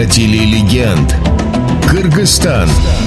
Телелегенд. Кыргызстан.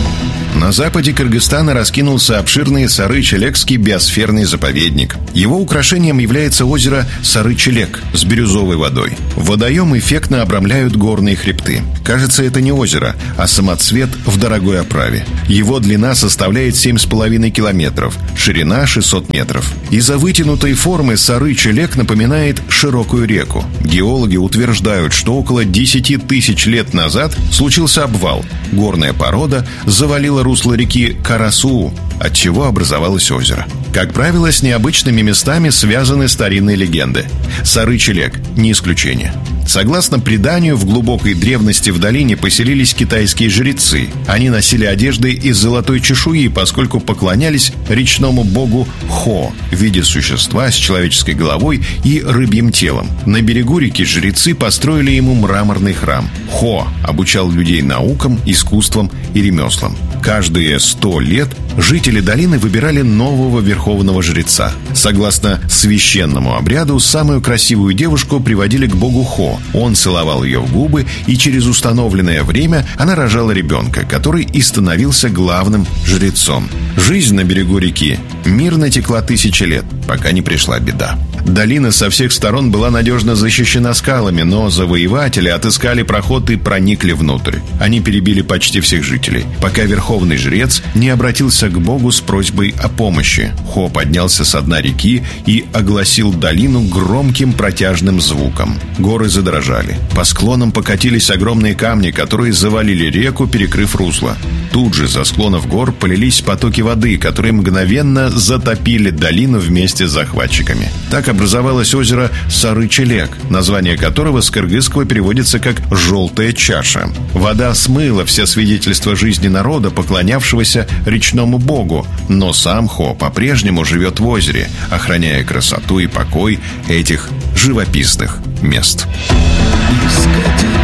На западе Кыргызстана раскинулся обширный Сары-Челекский биосферный заповедник. Его украшением является озеро Сары-Челек с бирюзовой водой. Водоем эффектно обрамляют горные хребты. Кажется, это не озеро, а самоцвет в дорогой оправе. Его длина составляет 7,5 километров, ширина 600 метров. Из-за вытянутой формы Сары-Челек напоминает широкую реку. Геологи утверждают, что около 10 тысяч лет назад случился обвал. Горная порода завалила русло реки Карасуу, отчего образовалось озеро. Как правило, с необычными местами связаны старинные легенды. Сары-Челек не исключение. Согласно преданию, в глубокой древности в долине поселились китайские жрецы. Они носили одежды из золотой чешуи, поскольку поклонялись речному богу Хо в виде существа с человеческой головой и рыбьим телом. На берегу реки жрецы построили ему мраморный храм. Хо обучал людей наукам, искусствам и ремеслам. Каждые 100 лет жители долины выбирали нового верховного жреца. Согласно священному обряду, самую красивую девушку приводили к богу Хо. Он целовал ее в губы, и через установленное время она рожала ребенка, который и становился главным жрецом. Жизнь на берегу реки мирно текла тысячи лет, пока не пришла беда. Долина со всех сторон была надежно защищена скалами, но завоеватели отыскали проход и проникли внутрь. Они перебили почти всех жителей, пока верховный жрец не обратился к богу с просьбой о помощи. Хо поднялся со дна реки и огласил долину громким протяжным звуком. Горы задрожали. По склонам покатились огромные камни, которые завалили реку, перекрыв русло. Тут же за склонов гор полились потоки воды, которые мгновенно затопили долину вместе с захватчиками. Так образовалось озеро Сары-Челек, название которого с кыргызского переводится как «желтая чаша». Вода смыла все свидетельства жизни народа, поклонявшегося речному богу, но сам Хо по-прежнему живет в озере, охраняя красоту и покой этих живописных мест.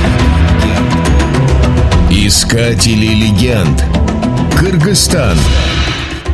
Искатели легенд. Кыргызстан.